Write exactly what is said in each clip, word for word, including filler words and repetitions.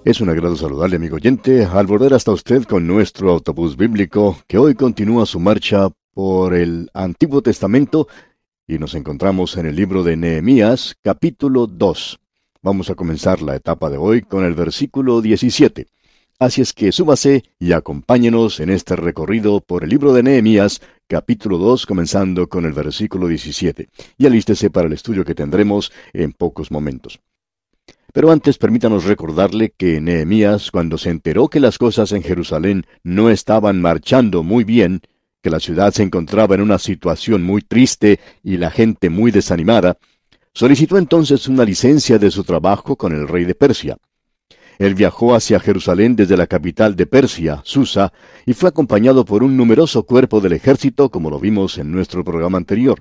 Es un agrado saludarle, amigo oyente, al volver hasta usted con nuestro autobús bíblico, que hoy continúa su marcha por el Antiguo Testamento y nos encontramos en el libro de Nehemías, capítulo dos. Vamos a comenzar la etapa de hoy con el versículo diecisiete. Así es que súbase y acompáñenos en este recorrido por el libro de Nehemías, capítulo dos, comenzando con el versículo diecisiete. Y alístese para el estudio que tendremos en pocos momentos. Pero antes permítanos recordarle que Nehemías, cuando se enteró que las cosas en Jerusalén no estaban marchando muy bien, que la ciudad se encontraba en una situación muy triste y la gente muy desanimada, solicitó entonces una licencia de su trabajo con el rey de Persia. Él viajó hacia Jerusalén desde la capital de Persia, Susa, y fue acompañado por un numeroso cuerpo del ejército, como lo vimos en nuestro programa anterior.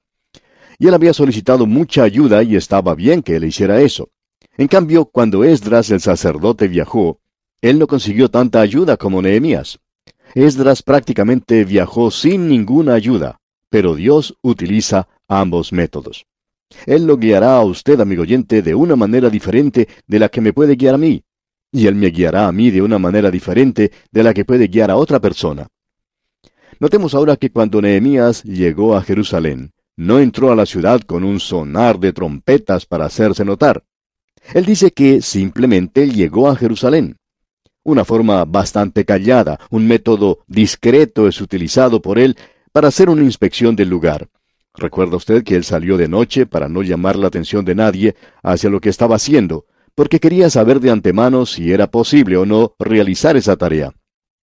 Y él había solicitado mucha ayuda y estaba bien que él hiciera eso. En cambio, cuando Esdras el sacerdote viajó, él no consiguió tanta ayuda como Nehemías. Esdras prácticamente viajó sin ninguna ayuda, pero Dios utiliza ambos métodos. Él lo guiará a usted, amigo oyente, de una manera diferente de la que me puede guiar a mí, y Él me guiará a mí de una manera diferente de la que puede guiar a otra persona. Notemos ahora que cuando Nehemías llegó a Jerusalén, no entró a la ciudad con un sonar de trompetas para hacerse notar. Él dice que simplemente llegó a Jerusalén. Una forma bastante callada, un método discreto es utilizado por él para hacer una inspección del lugar. Recuerda usted que él salió de noche para no llamar la atención de nadie hacia lo que estaba haciendo, porque quería saber de antemano si era posible o no realizar esa tarea.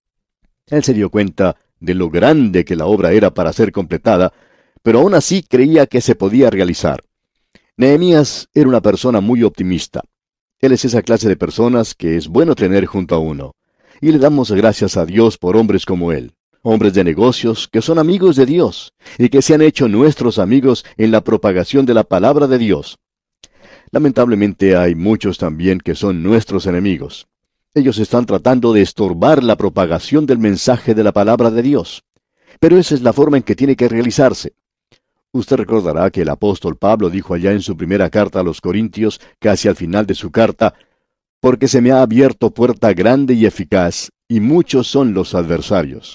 Él se dio cuenta de lo grande que la obra era para ser completada, pero aún así creía que se podía realizar. Nehemías era una persona muy optimista. Él es esa clase de personas que es bueno tener junto a uno. Y le damos gracias a Dios por hombres como él. Hombres de negocios que son amigos de Dios y que se han hecho nuestros amigos en la propagación de la palabra de Dios. Lamentablemente hay muchos también que son nuestros enemigos. Ellos están tratando de estorbar la propagación del mensaje de la palabra de Dios. Pero esa es la forma en que tiene que realizarse. Usted recordará que el apóstol Pablo dijo allá en su primera carta a los Corintios, casi al final de su carta, «Porque se me ha abierto puerta grande y eficaz, y muchos son los adversarios».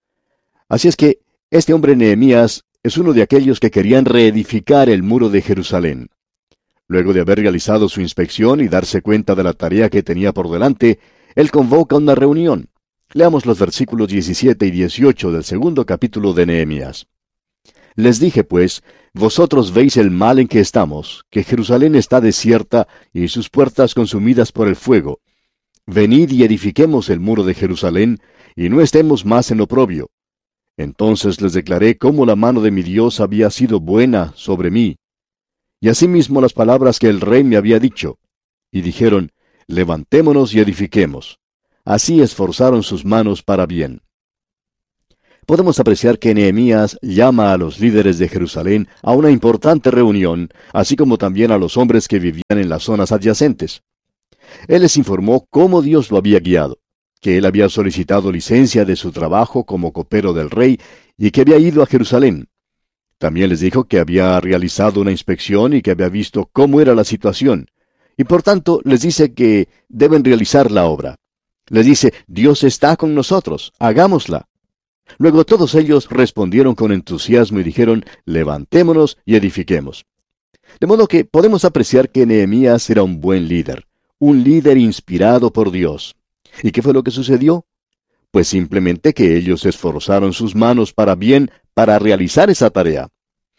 Así es que este hombre Nehemías es uno de aquellos que querían reedificar el muro de Jerusalén. Luego de haber realizado su inspección y darse cuenta de la tarea que tenía por delante, él convoca una reunión. Leamos los versículos diecisiete y dieciocho del segundo capítulo de Nehemías. Les dije, pues, vosotros veis el mal en que estamos, que Jerusalén está desierta y sus puertas consumidas por el fuego. Venid y edifiquemos el muro de Jerusalén, y no estemos más en oprobio. Entonces les declaré cómo la mano de mi Dios había sido buena sobre mí, y asimismo las palabras que el rey me había dicho. Y dijeron, levantémonos y edifiquemos. Así esforzaron sus manos para bien. Podemos apreciar que Nehemías llama a los líderes de Jerusalén a una importante reunión, así como también a los hombres que vivían en las zonas adyacentes. Él les informó cómo Dios lo había guiado, que él había solicitado licencia de su trabajo como copero del rey y que había ido a Jerusalén. También les dijo que había realizado una inspección y que había visto cómo era la situación, y por tanto les dice que deben realizar la obra. Les dice, Dios está con nosotros, hagámosla. Luego todos ellos respondieron con entusiasmo y dijeron, levantémonos y edifiquemos. De modo que podemos apreciar que Nehemías era un buen líder, un líder inspirado por Dios. ¿Y qué fue lo que sucedió? Pues simplemente que ellos esforzaron sus manos para bien para realizar esa tarea.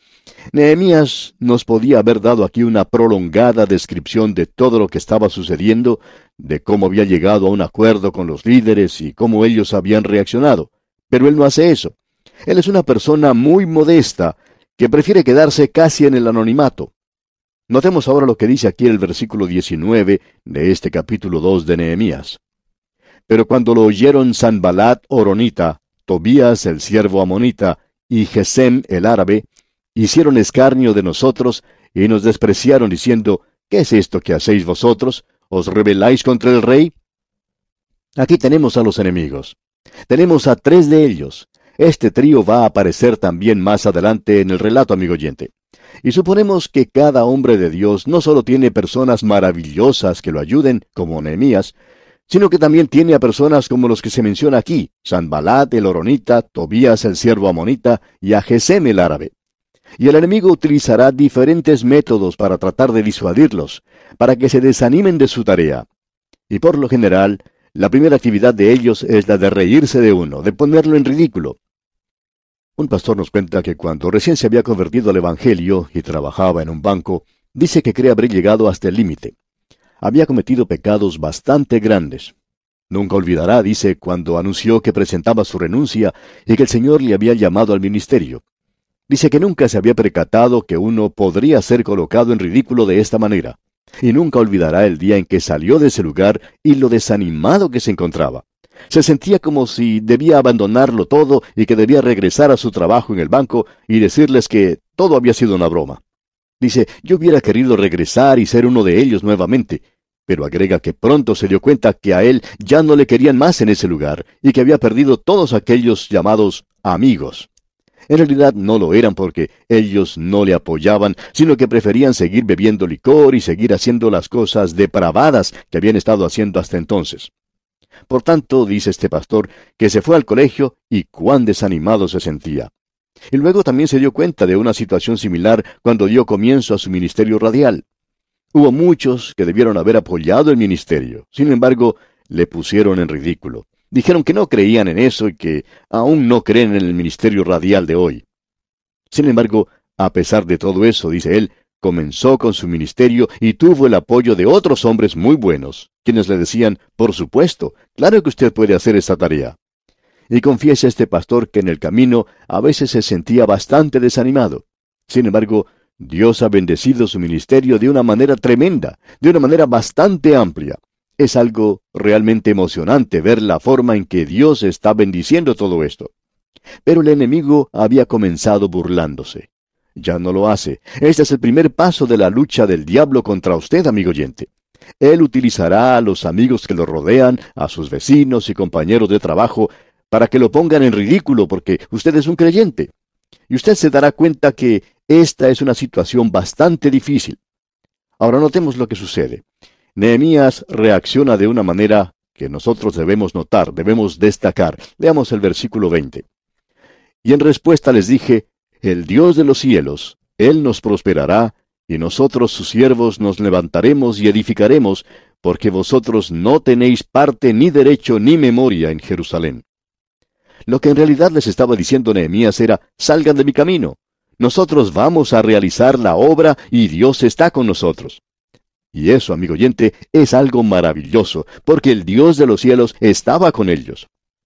Nehemías nos podía haber dado aquí una prolongada descripción de todo lo que estaba sucediendo, de cómo había llegado a un acuerdo con los líderes y cómo ellos habían reaccionado. Pero él no hace eso. Él es una persona muy modesta, que prefiere quedarse casi en el anonimato. Notemos ahora lo que dice aquí el versículo diecinueve de este capítulo dos de Nehemías. Pero cuando lo oyeron Sanbalat horonita, Tobías el siervo amonita, y Gesem el árabe, hicieron escarnio de nosotros, y nos despreciaron diciendo, ¿qué es esto que hacéis vosotros? ¿Os rebeláis contra el rey? Aquí tenemos a los enemigos. Tenemos a tres de ellos. Este trío va a aparecer también más adelante en el relato, amigo oyente. Y suponemos que cada hombre de Dios no solo tiene personas maravillosas que lo ayuden, como Nehemías, sino que también tiene a personas como los que se menciona aquí, Sanbalat el horonita, Tobías el siervo amonita y a Gesem el árabe. Y el enemigo utilizará diferentes métodos para tratar de disuadirlos, para que se desanimen de su tarea. Y por lo general, la primera actividad de ellos es la de reírse de uno, de ponerlo en ridículo. Un pastor nos cuenta que cuando recién se había convertido al Evangelio y trabajaba en un banco, dice que cree haber llegado hasta el límite. Había cometido pecados bastante grandes. Nunca olvidará, dice, cuando anunció que presentaba su renuncia y que el Señor le había llamado al ministerio. Dice que nunca se había percatado que uno podría ser colocado en ridículo de esta manera. Y nunca olvidará el día en que salió de ese lugar y lo desanimado que se encontraba. Se sentía como si debía abandonarlo todo y que debía regresar a su trabajo en el banco y decirles que todo había sido una broma. Dice, yo hubiera querido regresar y ser uno de ellos nuevamente, pero agrega que pronto se dio cuenta que a él ya no le querían más en ese lugar y que había perdido todos aquellos llamados amigos. En realidad no lo eran porque ellos no le apoyaban, sino que preferían seguir bebiendo licor y seguir haciendo las cosas depravadas que habían estado haciendo hasta entonces. Por tanto, dice este pastor, que se fue al colegio y cuán desanimado se sentía. Y luego también se dio cuenta de una situación similar cuando dio comienzo a su ministerio radial. Hubo muchos que debieron haber apoyado el ministerio. Sin embargo, le pusieron en ridículo. Dijeron que no creían en eso y que aún no creen en el ministerio radial de hoy. Sin embargo, a pesar de todo eso, dice él, comenzó con su ministerio y tuvo el apoyo de otros hombres muy buenos, quienes le decían, por supuesto, claro que usted puede hacer esta tarea. Y confiesa este pastor que en el camino a veces se sentía bastante desanimado. Sin embargo, Dios ha bendecido su ministerio de una manera tremenda, de una manera bastante amplia. Es algo realmente emocionante ver la forma en que Dios está bendiciendo todo esto. Pero el enemigo había comenzado burlándose. Ya no lo hace. Este es el primer paso de la lucha del diablo contra usted, amigo oyente. Él utilizará a los amigos que lo rodean, a sus vecinos y compañeros de trabajo, para que lo pongan en ridículo porque usted es un creyente. Y usted se dará cuenta que esta es una situación bastante difícil. Ahora notemos lo que sucede. Nehemías reacciona de una manera que nosotros debemos notar, debemos destacar. Veamos el versículo veinte. Y en respuesta les dije, el Dios de los cielos, Él nos prosperará, y nosotros sus siervos nos levantaremos y edificaremos, porque vosotros no tenéis parte ni derecho ni memoria en Jerusalén. Lo que en realidad les estaba diciendo Nehemías era, salgan de mi camino. Nosotros vamos a realizar la obra y Dios está con nosotros. Y eso, amigo oyente, es algo maravilloso, porque el Dios de los cielos estaba con ellos.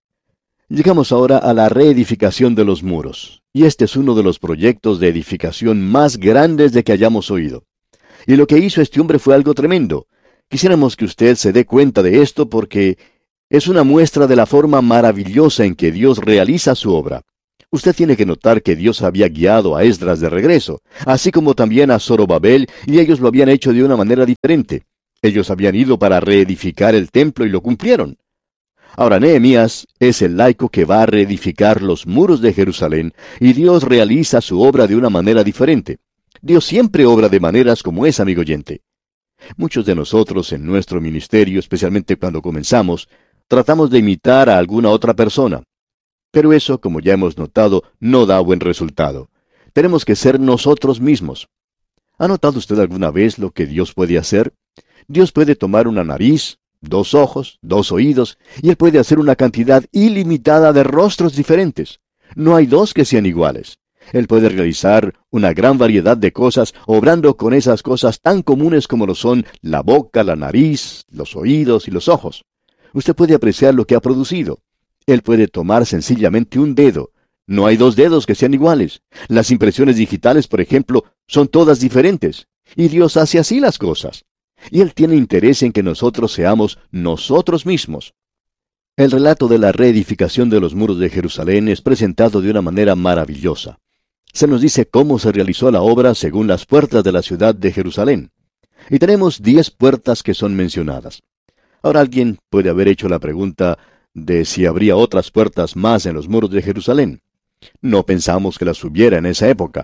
Llegamos ahora a la reedificación de los muros, y este es uno de los proyectos de edificación más grandes de que hayamos oído. Y lo que hizo este hombre fue algo tremendo. Quisiéramos que usted se dé cuenta de esto porque es una muestra de la forma maravillosa en que Dios realiza su obra. Usted tiene que notar que Dios había guiado a Esdras de regreso, así como también a Zorobabel, y ellos lo habían hecho de una manera diferente. Ellos habían ido para reedificar el templo y lo cumplieron. Ahora Nehemías es el laico que va a reedificar los muros de Jerusalén, y Dios realiza su obra de una manera diferente. Dios siempre obra de maneras como esa, amigo oyente. Muchos de nosotros en nuestro ministerio, especialmente cuando comenzamos, tratamos de imitar a alguna otra persona. Pero eso, como ya hemos notado, no da buen resultado. Tenemos que ser nosotros mismos. ¿Ha notado usted alguna vez lo que Dios puede hacer? Dios puede tomar una nariz, dos ojos, dos oídos, y Él puede hacer una cantidad ilimitada de rostros diferentes. No hay dos que sean iguales. Él puede realizar una gran variedad de cosas, obrando con esas cosas tan comunes como lo son la boca, la nariz, los oídos y los ojos. Usted puede apreciar lo que ha producido. Él puede tomar sencillamente un dedo. No hay dos dedos que sean iguales. Las impresiones digitales, por ejemplo, son todas diferentes. Y Dios hace así las cosas. Y Él tiene interés en que nosotros seamos nosotros mismos. El relato de la reedificación de los muros de Jerusalén es presentado de una manera maravillosa. Se nos dice cómo se realizó la obra según las puertas de la ciudad de Jerusalén. Y tenemos diez puertas que son mencionadas. Ahora alguien puede haber hecho la pregunta de si habría otras puertas más en los muros de Jerusalén. No pensamos que las hubiera en esa época.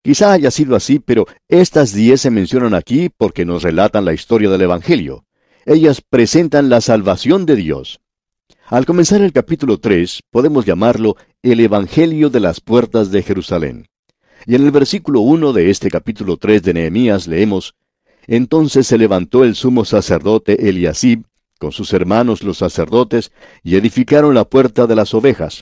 Quizá haya sido así, pero estas diez se mencionan aquí porque nos relatan la historia del Evangelio. Ellas presentan la salvación de Dios. Al comenzar el capítulo tres, podemos llamarlo el Evangelio de las puertas de Jerusalén. Y en el versículo uno de este capítulo tres de Nehemías leemos: Entonces se levantó el sumo sacerdote Eliasib, con sus hermanos los sacerdotes, y edificaron la puerta de las ovejas.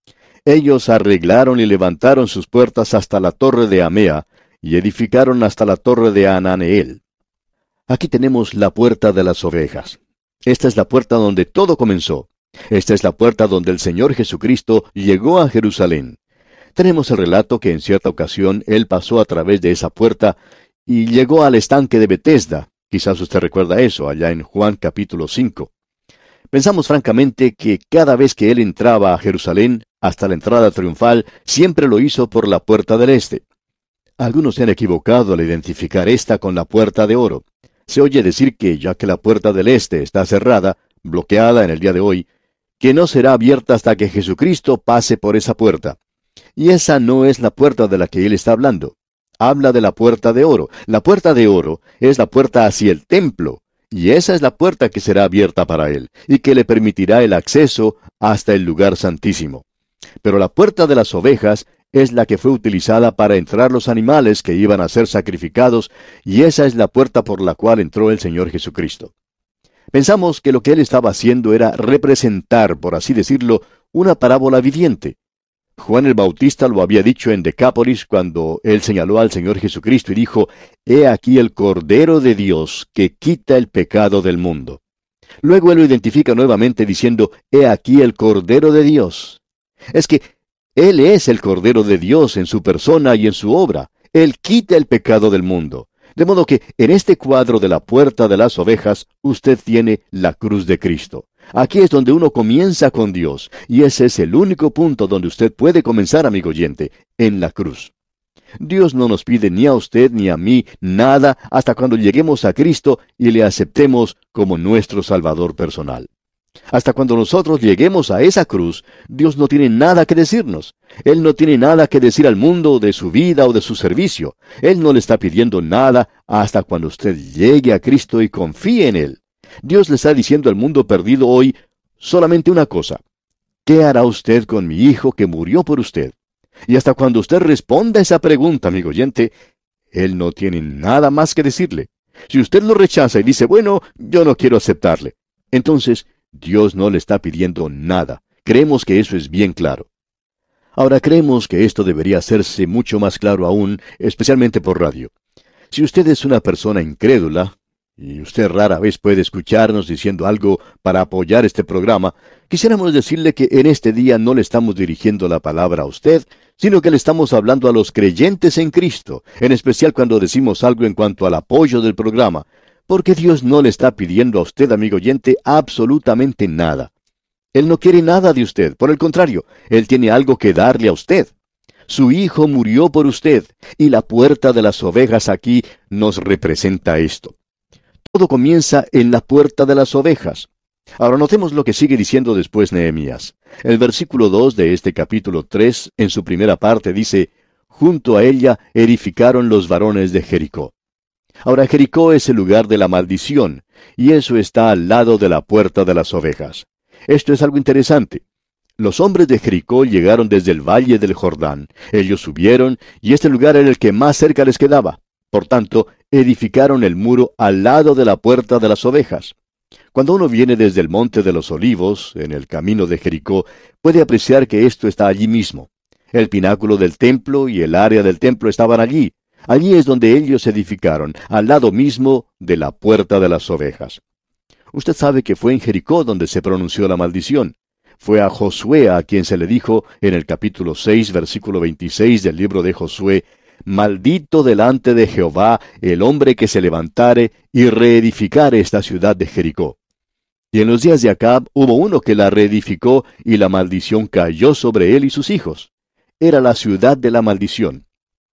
Ellos arreglaron y levantaron sus puertas hasta la torre de Amea, y edificaron hasta la torre de Ananeel. Aquí tenemos la puerta de las ovejas. Esta es la puerta donde todo comenzó. Esta es la puerta donde el Señor Jesucristo llegó a Jerusalén. Tenemos el relato que en cierta ocasión Él pasó a través de esa puerta y llegó al estanque de Betesda. Quizás usted recuerda eso, allá en Juan capítulo cinco. Pensamos francamente que cada vez que Él entraba a Jerusalén, hasta la entrada triunfal, siempre lo hizo por la puerta del este. Algunos se han equivocado al identificar esta con la puerta de oro. Se oye decir que, ya que la puerta del este está cerrada, bloqueada en el día de hoy, que no será abierta hasta que Jesucristo pase por esa puerta. Y esa no es la puerta de la que Él está hablando. Habla de la puerta de oro. La puerta de oro es la puerta hacia el templo, y esa es la puerta que será abierta para Él, y que le permitirá el acceso hasta el lugar santísimo. Pero la puerta de las ovejas es la que fue utilizada para entrar los animales que iban a ser sacrificados, y esa es la puerta por la cual entró el Señor Jesucristo. Pensamos que lo que Él estaba haciendo era representar, por así decirlo, una parábola viviente. Juan el Bautista lo había dicho en Decápolis cuando él señaló al Señor Jesucristo y dijo: He aquí el Cordero de Dios que quita el pecado del mundo. Luego él lo identifica nuevamente diciendo: He aquí el Cordero de Dios. Es que Él es el Cordero de Dios en su persona y en su obra. Él quita el pecado del mundo. De modo que en este cuadro de la puerta de las ovejas, usted tiene la cruz de Cristo. Aquí es donde uno comienza con Dios, y ese es el único punto donde usted puede comenzar, amigo oyente, en la cruz. Dios no nos pide ni a usted ni a mí nada hasta cuando lleguemos a Cristo y le aceptemos como nuestro Salvador personal. Hasta cuando nosotros lleguemos a esa cruz, Dios no tiene nada que decirnos. Él no tiene nada que decir al mundo de su vida o de su servicio. Él no le está pidiendo nada hasta cuando usted llegue a Cristo y confíe en Él. Dios le está diciendo al mundo perdido hoy solamente una cosa: ¿qué hará usted con mi hijo que murió por usted? Y hasta cuando usted responda a esa pregunta, amigo oyente, Él no tiene nada más que decirle. Si usted lo rechaza y dice: bueno, yo no quiero aceptarle, entonces Dios no le está pidiendo nada. Creemos que eso es bien claro. Ahora, creemos que esto debería hacerse mucho más claro aún, especialmente por radio. Si usted es una persona incrédula, y usted rara vez puede escucharnos diciendo algo para apoyar este programa, quisiéramos decirle que en este día no le estamos dirigiendo la palabra a usted, sino que le estamos hablando a los creyentes en Cristo, en especial cuando decimos algo en cuanto al apoyo del programa, porque Dios no le está pidiendo a usted, amigo oyente, absolutamente nada. Él no quiere nada de usted, por el contrario, Él tiene algo que darle a usted. Su Hijo murió por usted, y la puerta de las ovejas aquí nos representa esto. Todo comienza en la puerta de las ovejas. Ahora notemos lo que sigue diciendo después Nehemías. El versículo dos de este capítulo tres, en su primera parte, dice: Junto a ella edificaron los varones de Jericó. Ahora Jericó es el lugar de la maldición, y eso está al lado de la puerta de las ovejas. Esto es algo interesante. Los hombres de Jericó llegaron desde el valle del Jordán. Ellos subieron, y este lugar era el que más cerca les quedaba. Por tanto, edificaron el muro al lado de la puerta de las ovejas. Cuando uno viene desde el Monte de los Olivos, en el camino de Jericó, puede apreciar que esto está allí mismo. El pináculo del templo y el área del templo estaban allí. Allí es donde ellos edificaron, al lado mismo de la puerta de las ovejas. Usted sabe que fue en Jericó donde se pronunció la maldición. Fue a Josué a quien se le dijo en el capítulo seis, versículo veintiséis del libro de Josué: Maldito delante de Jehová el hombre que se levantare y reedificare esta ciudad de Jericó. Y en los días de Acab hubo uno que la reedificó, y la maldición cayó sobre él y sus hijos. Era la ciudad de la maldición.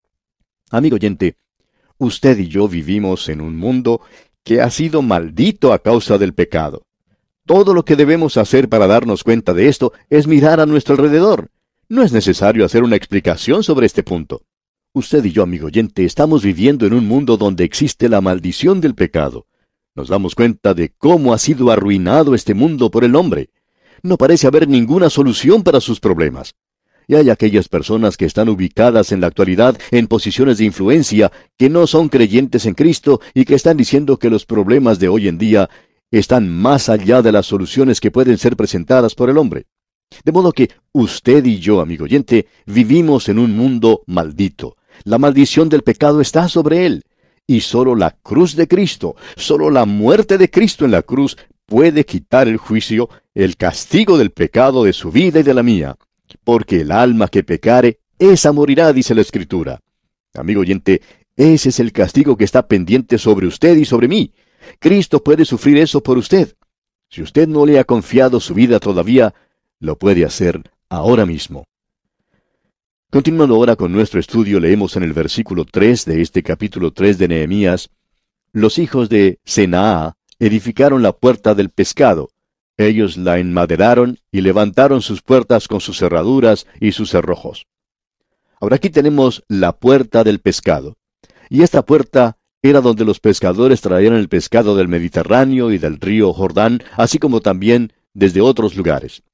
Amigo oyente, usted y yo vivimos en un mundo que ha sido maldito a causa del pecado. Todo lo que debemos hacer para darnos cuenta de esto es mirar a nuestro alrededor. No es necesario hacer una explicación sobre este punto. Usted y yo, amigo oyente, estamos viviendo en un mundo donde existe la maldición del pecado. Nos damos cuenta de cómo ha sido arruinado este mundo por el hombre. No parece haber ninguna solución para sus problemas. Y hay aquellas personas que están ubicadas en la actualidad en posiciones de influencia, que no son creyentes en Cristo y que están diciendo que los problemas de hoy en día están más allá de las soluciones que pueden ser presentadas por el hombre. De modo que usted y yo, amigo oyente, vivimos en un mundo maldito. La maldición del pecado está sobre él. Y solo la cruz de Cristo, solo la muerte de Cristo en la cruz puede quitar el juicio, el castigo del pecado de su vida y de la mía. Porque el alma que pecare, esa morirá, dice la Escritura. Amigo oyente, ese es el castigo que está pendiente sobre usted y sobre mí. Cristo puede sufrir eso por usted. Si usted no le ha confiado su vida todavía, lo puede hacer ahora mismo. Continuando ahora con nuestro estudio, leemos en el versículo tres de este capítulo tres de Nehemías: los hijos de Senaa edificaron la puerta del pescado. Ellos la enmaderaron y levantaron sus puertas con sus cerraduras y sus cerrojos. Ahora aquí tenemos la puerta del pescado. Y esta puerta era donde los pescadores traían el pescado del Mediterráneo y del río Jordán, así como también desde otros lugares.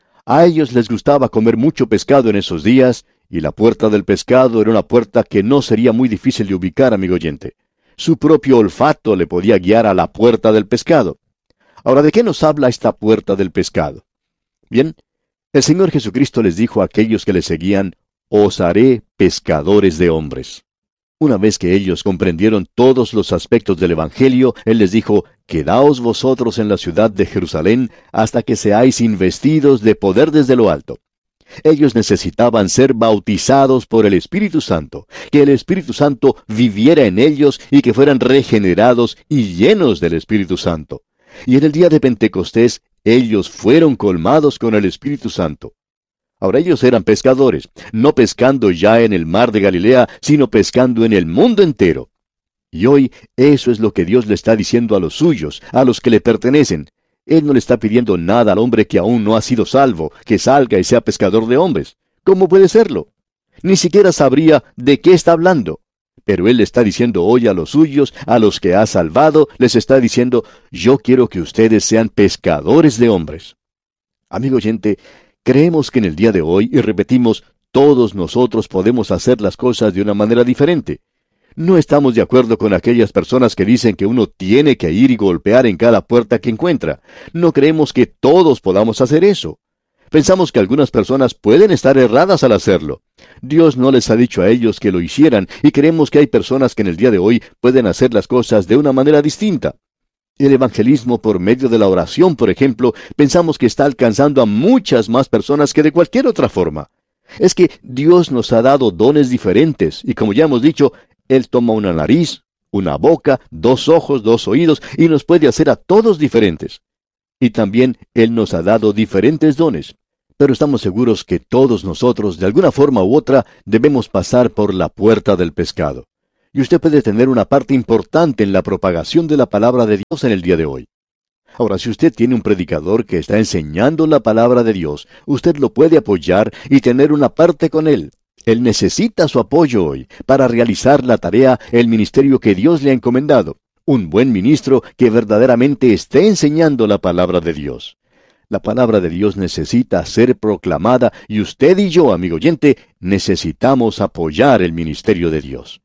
A ellos les gustaba comer mucho pescado en esos días, y la puerta del pescado era una puerta que no sería muy difícil de ubicar, amigo oyente. Su propio olfato le podía guiar a la puerta del pescado. Ahora, ¿de qué nos habla esta puerta del pescado? Bien, el Señor Jesucristo les dijo a aquellos que le seguían: «Os haré pescadores de hombres». Una vez que ellos comprendieron todos los aspectos del Evangelio, Él les dijo: «Quedaos vosotros en la ciudad de Jerusalén hasta que seáis investidos de poder desde lo alto». Ellos necesitaban ser bautizados por el Espíritu Santo, que el Espíritu Santo viviera en ellos y que fueran regenerados y llenos del Espíritu Santo. Y en el día de Pentecostés, ellos fueron colmados con el Espíritu Santo. Ahora ellos eran pescadores, no pescando ya en el mar de Galilea, sino pescando en el mundo entero. Y hoy eso es lo que Dios le está diciendo a los suyos, a los que le pertenecen. Él no le está pidiendo nada al hombre que aún no ha sido salvo, que salga y sea pescador de hombres. ¿Cómo puede serlo? Ni siquiera sabría de qué está hablando. Pero Él le está diciendo hoy a los suyos, a los que ha salvado, les está diciendo: yo quiero que ustedes sean pescadores de hombres. Amigo oyente, creemos que en el día de hoy, y repetimos, todos nosotros podemos hacer las cosas de una manera diferente. No estamos de acuerdo con aquellas personas que dicen que uno tiene que ir y golpear en cada puerta que encuentra. No creemos que todos podamos hacer eso. Pensamos que algunas personas pueden estar erradas al hacerlo. Dios no les ha dicho a ellos que lo hicieran, y creemos que hay personas que en el día de hoy pueden hacer las cosas de una manera distinta. El evangelismo por medio de la oración, por ejemplo, pensamos que está alcanzando a muchas más personas que de cualquier otra forma. Es que Dios nos ha dado dones diferentes, y como ya hemos dicho, Él toma una nariz, una boca, dos ojos, dos oídos, y nos puede hacer a todos diferentes. Y también Él nos ha dado diferentes dones. Pero estamos seguros que todos nosotros, de alguna forma u otra, debemos pasar por la puerta del pescado. Y usted puede tener una parte importante en la propagación de la palabra de Dios en el día de hoy. Ahora, si usted tiene un predicador que está enseñando la palabra de Dios, usted lo puede apoyar y tener una parte con él. Él necesita su apoyo hoy para realizar la tarea, el ministerio que Dios le ha encomendado. Un buen ministro que verdaderamente esté enseñando la palabra de Dios. La palabra de Dios necesita ser proclamada, y usted y yo, amigo oyente, necesitamos apoyar el ministerio de Dios.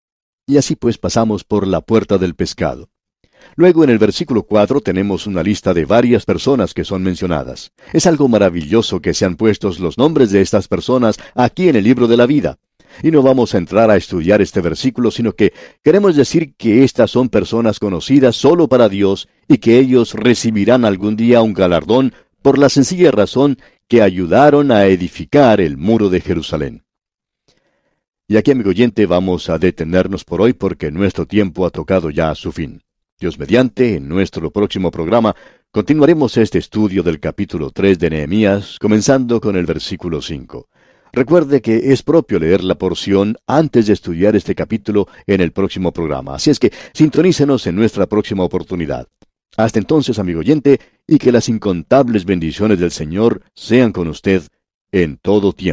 Y así pues pasamos por la puerta del pescado. Luego en el versículo cuatro tenemos una lista de varias personas que son mencionadas. Es algo maravilloso que sean puestos los nombres de estas personas aquí en el libro de la vida. Y no vamos a entrar a estudiar este versículo, sino que queremos decir que estas son personas conocidas solo para Dios y que ellos recibirán algún día un galardón por la sencilla razón que ayudaron a edificar el muro de Jerusalén. Y aquí, amigo oyente, vamos a detenernos por hoy porque nuestro tiempo ha tocado ya a su fin. Dios mediante, en nuestro próximo programa, continuaremos este estudio del capítulo tres de Nehemías, comenzando con el versículo cinco. Recuerde que es propio leer la porción antes de estudiar este capítulo en el próximo programa, así es que sintonícenos en nuestra próxima oportunidad. Hasta entonces, amigo oyente, y que las incontables bendiciones del Señor sean con usted en todo tiempo.